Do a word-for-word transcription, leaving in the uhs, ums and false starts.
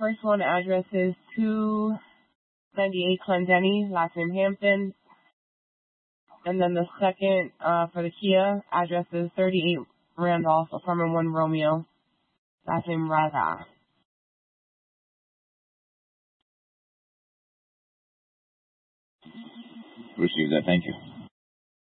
first one address is two ninety-eight Clendenny, last name Hampton. And then the second, uh, for the Kia, address is thirty-eight Randolph, apartment one Romeo, last name Raza. Received that, thank you.